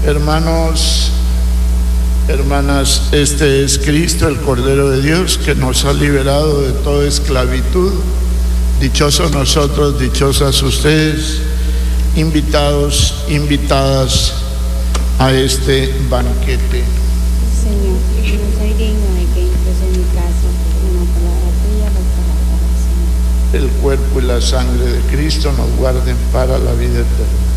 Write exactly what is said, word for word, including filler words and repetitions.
Hermanos, hermanas, este es Cristo, el Cordero de Dios, que nos ha liberado de toda esclavitud. Dichosos nosotros, dichosas ustedes, invitados, invitadas a este banquete. Señor, no soy digno de que entres en mi casa, porque una palabra tuya bastará para el Señor. El cuerpo y la sangre de Cristo nos guarden para la vida eterna.